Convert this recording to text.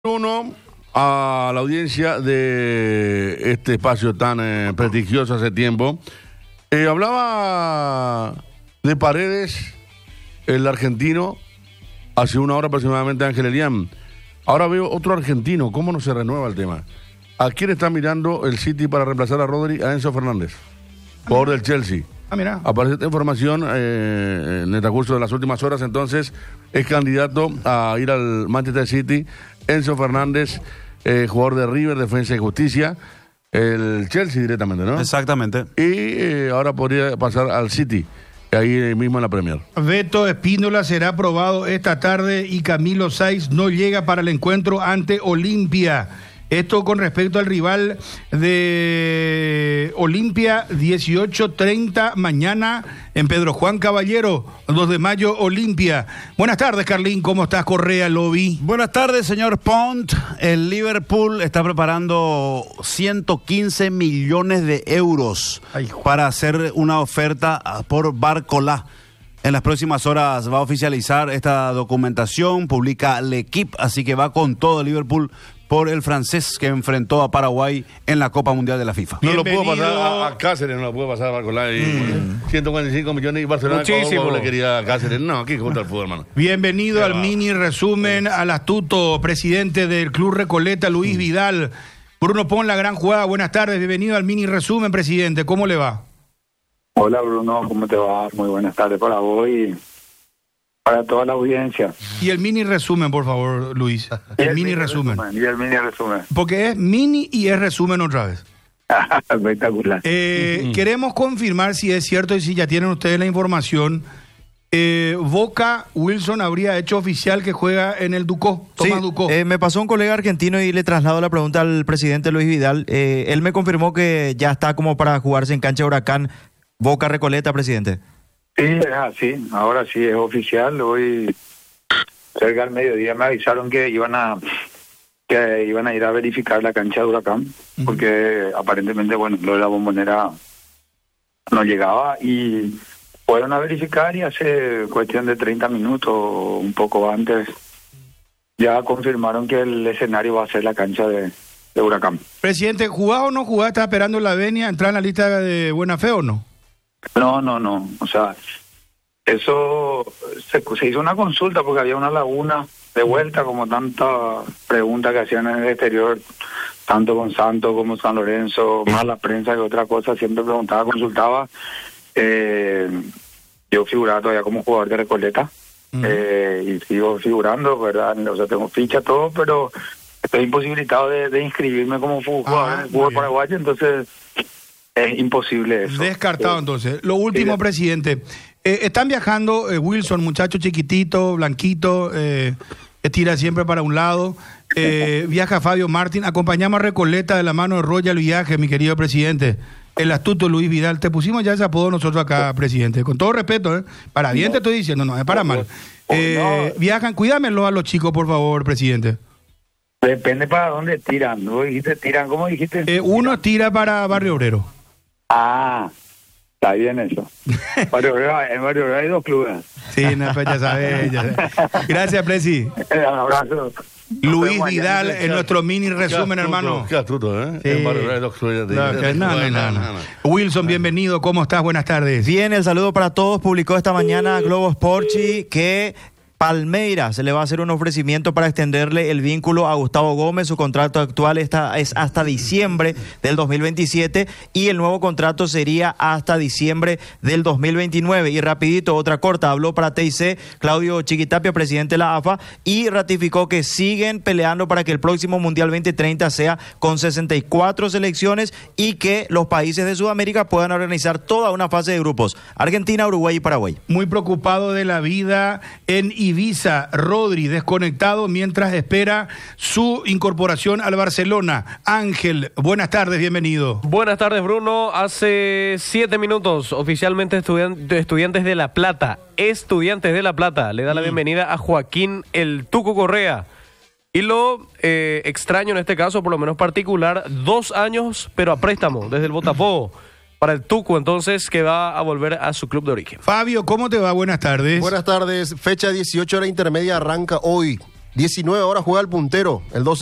Uno a la audiencia de este espacio tan prestigioso hace tiempo. Hablaba de Paredes, el argentino, hace una hora aproximadamente, Ángel Elián. Ahora veo otro argentino. ¿Cómo no se renueva el tema? ¿A quién está mirando el City para reemplazar a Rodri? A Enzo Fernández, jugador del Chelsea. Mira. Aparece esta información en el transcurso de las últimas horas. Entonces es candidato a ir al Manchester City Enzo Fernández, jugador de River, Defensa y Justicia, el Chelsea directamente, ¿no? Exactamente. Y ahora podría pasar al City, ahí mismo en la Premier. Beto Espíndola será aprobado esta tarde y Camilo Saiz no llega para el encuentro ante Olimpia. Esto con respecto al rival de Olimpia, 18:30 mañana en Pedro Juan Caballero, 2 de mayo, Olimpia. Buenas tardes, Carlín, ¿cómo estás, Correa, Lobby? Buenas tardes, señor Pont. El Liverpool está preparando 115 millones de euros para hacer una oferta por Barcola. En las próximas horas va a oficializar esta documentación, publica L'Equipe, así que va con todo Liverpool por el francés que enfrentó a Paraguay en la Copa Mundial de la FIFA. No lo puedo pasar a Cáceres, no lo puedo pasar a Barcolá. 145 millones y Barcelona muchísimo le quería a Cáceres. No, aquí junto al fútbol, hermano. Bienvenido al mini resumen, al astuto presidente del Club Recoleta, Luis Vidal. Bruno Pon, la gran jugada, buenas tardes, bienvenido al mini resumen, presidente, ¿cómo le va? Hola Bruno, ¿cómo te va? Muy buenas tardes para vos y para toda la audiencia. Y el mini resumen, por favor, Luis. El mini resumen. Y el mini resumen. Porque es mini y es resumen otra vez. Espectacular. Queremos confirmar si es cierto y si ya tienen ustedes la información. Boca, Wilson habría hecho oficial que juega en el Ducó, Tomás Ducó. Me pasó un colega argentino y le traslado la pregunta al presidente Luis Vidal. Él me confirmó que ya está como para jugarse en cancha de Huracán. Boca Recoleta, presidente. Sí, es así. Ahora sí es oficial. Hoy, cerca del mediodía, me avisaron que iban a ir a verificar la cancha de Huracán, porque aparentemente, bueno, lo de la Bombonera no llegaba y fueron a verificar y hace cuestión de 30 minutos, un poco antes, ya confirmaron que el escenario va a ser la cancha de Huracán. Presidente, ¿jugás o no jugás? ¿Estás esperando la venia, entrar en la lista de buena fe o no? No. O sea, eso se hizo una consulta porque había una laguna de vuelta, como tantas preguntas que hacían en el exterior, tanto con Santos como San Lorenzo, más la prensa que otra cosa, siempre preguntaba, consultaba. Yo figuraba todavía como jugador de Recoleta y sigo figurando, ¿verdad? O sea, tengo ficha, todo, pero estoy imposibilitado de inscribirme como jugador en el fútbol paraguayo, entonces es imposible eso. Descartado entonces. Lo último, presidente. Están viajando Wilson, muchacho chiquitito, blanquito, tira siempre para un lado. Viaja Fabio Martín. Acompañamos a Recoleta de la mano de Royal Viaje, mi querido presidente. El astuto Luis Vidal. Te pusimos ya ese apodo nosotros acá, presidente. Con todo respeto, Para bien te estoy diciendo, no, es para mal. Viajan, cuídamelo a los chicos, por favor, presidente. Depende para dónde tiran. ¿No dijiste tiran? ¿Cómo dijiste? Uno tira para Barrio Obrero. Está bien eso. En Barrio Obrero hay 2 clubes. Sí, no, pues ya sabes. Gracias, Presi. Un abrazo. Luis Vidal en nuestro mini resumen, hermano. Qué astuto, ¿eh? Sí. En Barrio Obrero hay 2 clubes. No. Wilson, bienvenido. ¿Cómo estás? Buenas tardes. Bien, el saludo para todos. Publicó esta mañana Globo Sporchi que Palmeiras se le va a hacer un ofrecimiento para extenderle el vínculo a Gustavo Gómez. Su contrato actual es hasta diciembre del 2027 y el nuevo contrato sería hasta diciembre del 2029. Y rapidito, otra corta, habló para TIC Claudio Chiquitapia, presidente de la AFA, y ratificó que siguen peleando para que el próximo Mundial 2030 sea con 64 selecciones y que los países de Sudamérica puedan organizar toda una fase de grupos: Argentina, Uruguay y Paraguay. Muy preocupado de la vida en Ibiza, Rodri desconectado mientras espera su incorporación al Barcelona. Ángel, buenas tardes, bienvenido. Buenas tardes, Bruno. Hace 7 minutos, oficialmente Estudiantes de La Plata le da la bienvenida a Joaquín El Tuco Correa. Y lo extraño en este caso, por lo menos particular, 2 años, pero a préstamo, desde el Botafogo. para el Tuco, entonces, que va a volver a su club de origen. Fabio, ¿cómo te va? Buenas tardes. Buenas tardes. Fecha 18 hora intermedia arranca hoy 19 horas juega el puntero, el 12